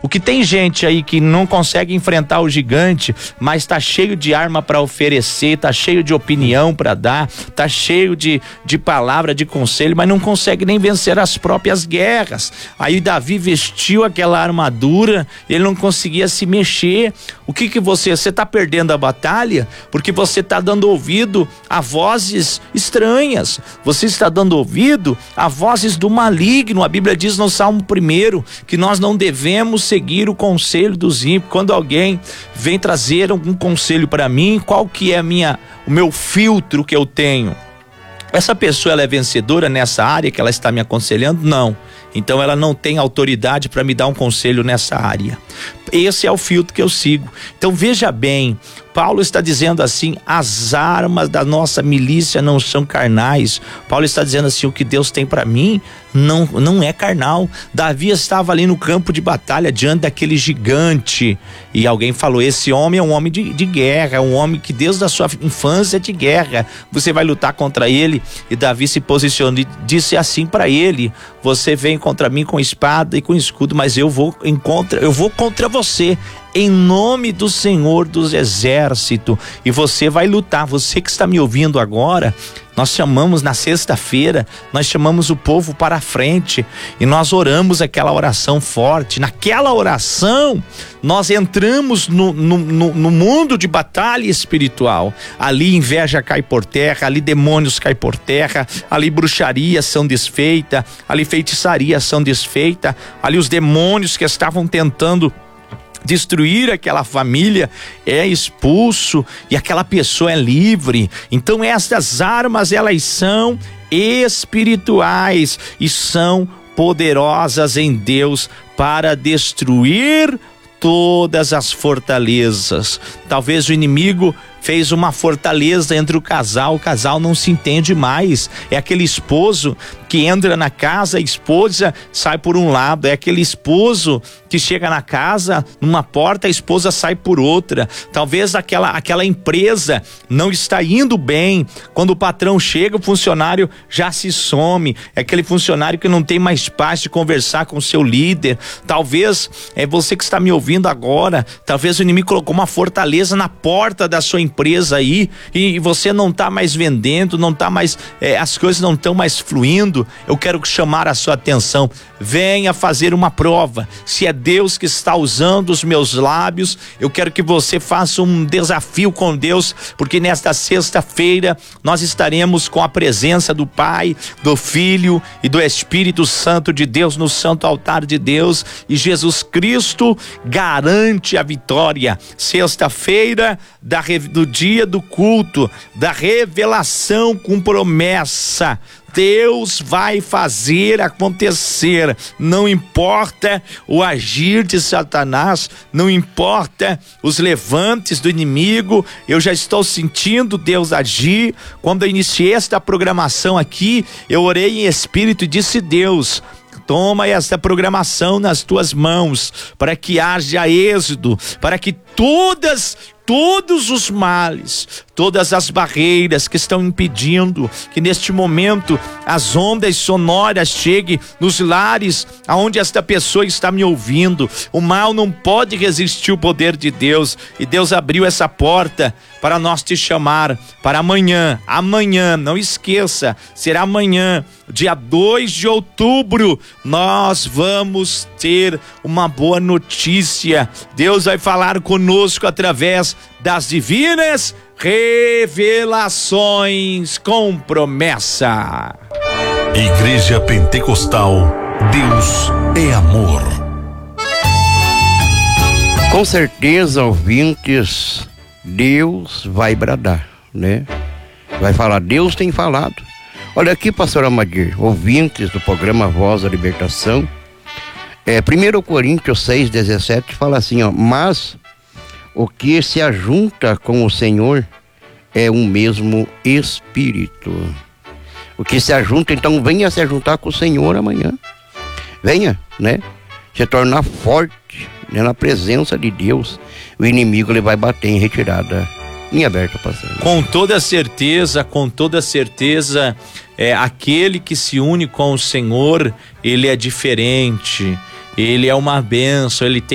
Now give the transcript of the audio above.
O que tem gente aí que não consegue enfrentar o gigante, mas está cheio de arma para oferecer, está cheio de opinião para dar, está cheio de palavra, de conselho, mas não consegue nem vencer as próprias guerras. Aí Davi vestiu aquela armadura, ele não conseguia se mexer. O que você está perdendo a batalha porque você está dando ouvido a vozes estranhas, você está dando ouvido a vozes do maligno. A Bíblia diz no Salmo 1 que nós não devemos seguir o conselho dos ímpios. Quando alguém vem trazer algum conselho para mim, qual que é o meu filtro que eu tenho? Essa pessoa, ela é vencedora nessa área que ela está me aconselhando? Não. Então ela não tem autoridade para me dar um conselho nessa área. Esse é o filtro que eu sigo. Então veja bem, Paulo está dizendo assim: as armas da nossa milícia não são carnais. Paulo está dizendo assim: o que Deus tem para mim não é carnal. Davi estava ali no campo de batalha diante daquele gigante, e alguém falou: esse homem é um homem de guerra, é um homem que desde a sua infância é de guerra, você vai lutar contra ele. E Davi se posicionou e disse assim para ele: você vem contra mim com espada e com escudo, mas eu vou contra você em nome do Senhor dos Exércitos, e você vai lutar. Você que está me ouvindo agora, nós chamamos na sexta-feira, nós chamamos o povo para a frente e nós oramos aquela oração forte. Naquela oração nós entramos no mundo de batalha espiritual. Ali inveja cai por terra, ali demônios caem por terra, ali bruxarias são desfeitas, ali feitiçarias são desfeitas, ali os demônios que estavam tentando destruir aquela família é expulso e aquela pessoa é livre. Então essas armas, elas são espirituais e são poderosas em Deus para destruir todas as fortalezas. Talvez o inimigo fez uma fortaleza entre o casal não se entende mais. É aquele esposo que entra na casa, a esposa sai por um lado. É aquele esposo que chega na casa, numa porta, a esposa sai por outra. Talvez aquela empresa não está indo bem. Quando o patrão chega, o funcionário já se some. É aquele funcionário que não tem mais paz de conversar com o seu líder. Talvez é você que está me ouvindo agora, talvez o inimigo colocou uma fortaleza na porta da sua empresa aí, e você não está mais vendendo, não está mais, as coisas não estão mais fluindo. Eu quero chamar a sua atenção: venha fazer uma prova. Se é Deus que está usando os meus lábios, eu quero que você faça um desafio com Deus, porque nesta sexta-feira nós estaremos com a presença do Pai, do Filho e do Espírito Santo de Deus no santo altar de Deus, e Jesus Cristo garante a vitória. Sexta-feira do dia do culto, da revelação com promessa. Deus vai fazer acontecer. Não importa o agir de Satanás, não importa os levantes do inimigo. Eu já estou sentindo Deus agir. Quando eu iniciei esta programação aqui, eu orei em espírito e disse: Deus, toma esta programação nas tuas mãos, para que haja êxodo, para que todos os males, todas as barreiras que estão impedindo que neste momento as ondas sonoras cheguem nos lares aonde esta pessoa está me ouvindo. O mal não pode resistir o poder de Deus, e Deus abriu essa porta para nós te chamar para amanhã, não esqueça, será amanhã, dia 2 de outubro, nós vamos ter uma boa notícia. Deus vai falar conosco através das divinas revelações com promessa. Igreja Pentecostal, Deus é amor. Com certeza, ouvintes, Deus vai bradar, né? Vai falar, Deus tem falado. Olha aqui, pastor Amadir, ouvintes do programa Voz da Libertação, 1 Coríntios 6:17 fala assim, ó: mas o que se ajunta com o Senhor é um mesmo Espírito. O que se ajunta, então venha se ajuntar com o Senhor amanhã. Venha, né? Se tornar forte, né? Na presença de Deus. O inimigo, ele vai bater em retirada. Linha aberta, pastor. Com toda certeza, aquele que se une com o Senhor, ele é diferente. Ele é uma bênção, ele tem